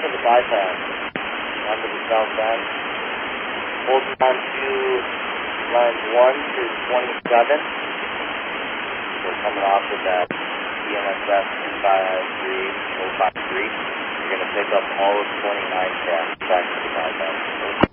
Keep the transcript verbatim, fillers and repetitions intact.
of the bypass. Onto the south end. Holding on to lines one to twenty-seven. So coming off of that D M S S two five three oh five three. You're going to pick up all of twenty-nine traffic back to the bypass.